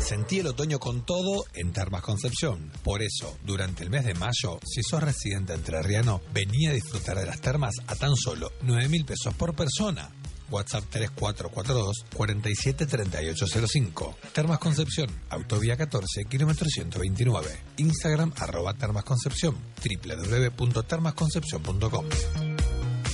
Sentí el otoño con todo en Termas Concepción. Por eso, durante el mes de mayo, si sos residente entrerriano, vení a disfrutar de las termas a tan solo 9.000 pesos por persona. WhatsApp 3442 473805. Termas Concepción, Autovía 14, kilómetro 129. Instagram @termasconcepción, www.termasconcepcion.com.